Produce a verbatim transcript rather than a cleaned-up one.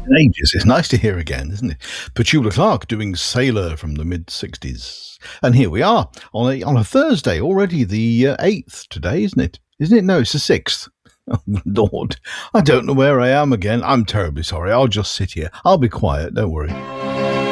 In ages. It's nice to hear again, isn't it? Petula Clark doing Sailor from the mid sixties. And here we are on a, on a Thursday, already the uh, eighth today, isn't it? Isn't it? No, it's the sixth. Oh, Lord. I don't know where I am again. I'm terribly sorry. I'll just sit here. I'll be quiet. Don't worry.